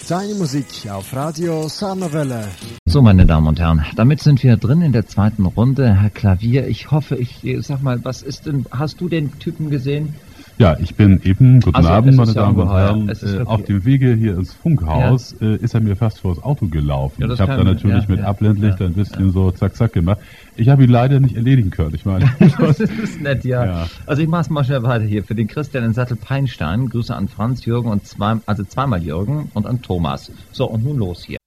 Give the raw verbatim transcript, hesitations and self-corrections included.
Deine Musik auf Radio Saarlandwelle. So, meine Damen und Herren, damit sind wir drin in der zweiten Runde. Herr Klavier, ich hoffe, ich sag mal, was ist denn, hast du den Typen gesehen? Ja, ich bin eben, guten also, Abend, meine ja Damen und Herren, äh, auf dem Wege hier ins Funkhaus ja. äh, ist er mir fast vors Auto gelaufen. Ja, ich habe da natürlich ja, mit ja, Abblendlicht ja, ein bisschen ja. so zack, zack gemacht. Ich habe ihn leider nicht erledigen können. Ich meine, das ist nett, ja. ja. Also ich mach's mal schnell weiter hier. Für den Christian in Sattel-Peinstein, Grüße an Franz, Jürgen und zwei, also zweimal Jürgen und an Thomas. So, und nun los hier.